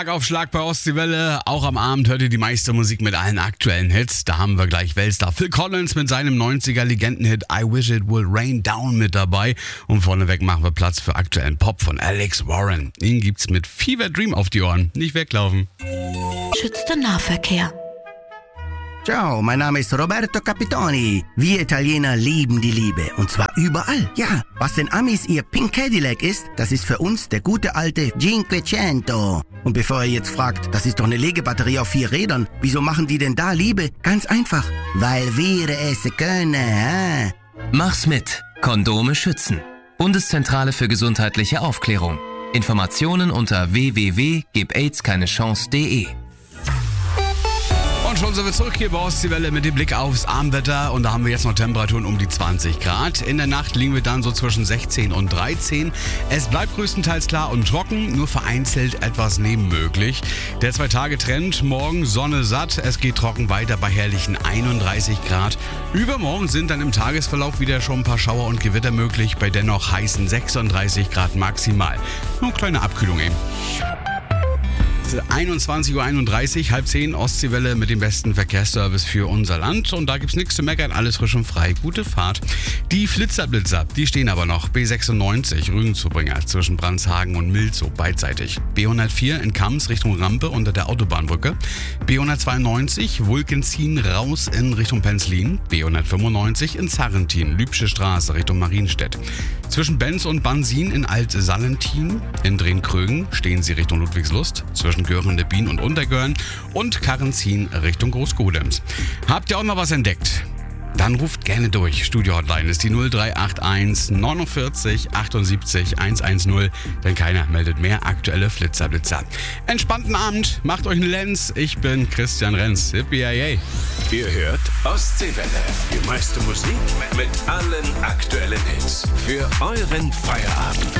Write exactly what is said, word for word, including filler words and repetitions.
Schlag auf Schlag bei Ostseewelle. Auch am Abend hört ihr die meiste Musik mit allen aktuellen Hits. Da haben wir gleich Weltstar Phil Collins mit seinem neunziger-Legendenhit I Wish It Will Rain Down mit dabei. Und vorneweg machen wir Platz für aktuellen Pop von Alex Warren. Ihn gibt's mit Fever Dream auf die Ohren. Nicht weglaufen. Schützt den Nahverkehr. Ciao, mein Name ist Roberto Capitoni. Wir Italiener lieben die Liebe. Und zwar überall. Ja, was den Amis ihr Pink Cadillac ist, das ist für uns der gute alte Cinquecento. Und bevor ihr jetzt fragt, das ist doch eine Legebatterie auf vier Rädern. Wieso machen die denn da Liebe? Ganz einfach. Weil wir es können. Äh? Mach's mit. Kondome schützen. Bundeszentrale für gesundheitliche Aufklärung. Informationen unter w w w punkt gib aids keine chance punkt de. Und schon sind wir zurück hier bei Ostseewelle mit dem Blick aufs Abendwetter. Und da haben wir jetzt noch Temperaturen um die zwanzig Grad. In der Nacht liegen wir dann so zwischen sechzehn und dreizehn. Es bleibt größtenteils klar und trocken, nur vereinzelt etwas nebenmöglich. Der Zwei-Tage-Trend, morgen Sonne satt. Es geht trocken weiter bei herrlichen einunddreißig Grad. Übermorgen sind dann im Tagesverlauf wieder schon ein paar Schauer und Gewitter möglich, bei dennoch heißen sechsunddreißig Grad maximal. Nur eine kleine Abkühlung eben. einundzwanzig Uhr einunddreißig, halb zehn, Ostseewelle mit dem besten Verkehrsservice für unser Land. Und da gibt's nichts zu meckern, alles frisch und frei. Gute Fahrt. Die Flitzerblitzer, die stehen aber noch. B sechsundneunzig, Rügenzubringer zwischen Brandshagen und Milzow beidseitig. B hundertvier in Kams Richtung Rampe unter der Autobahnbrücke. B hundertzweiundneunzig, Wulkenzien raus in Richtung Penzlin. B hundertfünfundneunzig in Zarrentin, Lübsche Straße Richtung Marienstedt. Zwischen Benz und Bansin in Alt-Salentin. In Drehn-Krögen stehen sie Richtung Ludwigslust. Zwischen Görende Bien und Untergörn und Karrenzin Richtung Großgodems. Habt ihr auch noch was entdeckt? Dann ruft gerne durch. Studio-Hotline ist die null drei acht eins neunundvierzig achtundsiebzig hundertzehn, denn keiner meldet mehr aktuelle Flitzerblitzer. Entspannten Abend, macht euch eine Lenz. Ich bin Christian Renz. Hippie, yay. Ihr hört Ostseewelle. Die meiste Musik mit allen aktuellen Hits. Für euren Feierabend.